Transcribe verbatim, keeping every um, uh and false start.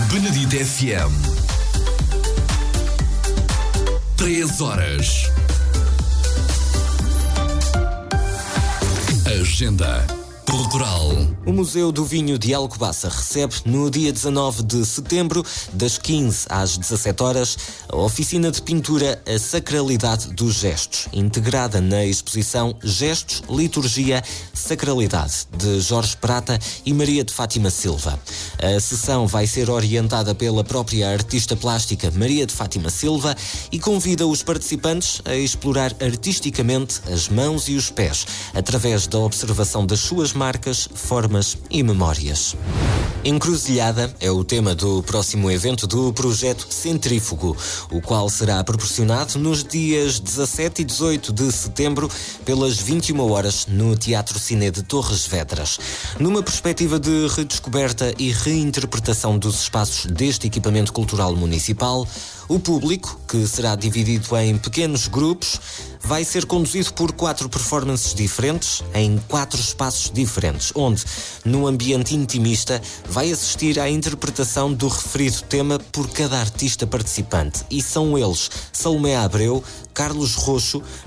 Benedito F M. Três horas. Agenda Cultural. O Museu do Vinho de Alcobaça recebe, no dia dezanove de setembro, das quinze às dezassete horas, a oficina de pintura A Sacralidade dos Gestos, integrada na exposição Gestos, Liturgia, Sacralidade, de Jorge Prata e Maria de Fátima Silva. A sessão vai ser orientada pela própria artista plástica Maria de Fátima Silva e convida os participantes a explorar artisticamente as mãos e os pés, através da observação das suas marcas, formas e memórias. Encruzilhada é o tema do próximo evento do projeto Centrífugo, o qual será proporcionado nos dias dezassete e dezoito de setembro, pelas vinte e uma horas, no Teatro Cine de Torres Vedras. Numa perspectiva de redescoberta e reinterpretação dos espaços deste equipamento cultural municipal, o público, que será dividido em pequenos grupos, vai ser conduzido por quatro performances diferentes, em quatro espaços diferentes, onde, num ambiente intimista, vai assistir à interpretação do referido tema por cada artista participante. E são eles Salomé Abreu, Carlos Roxo,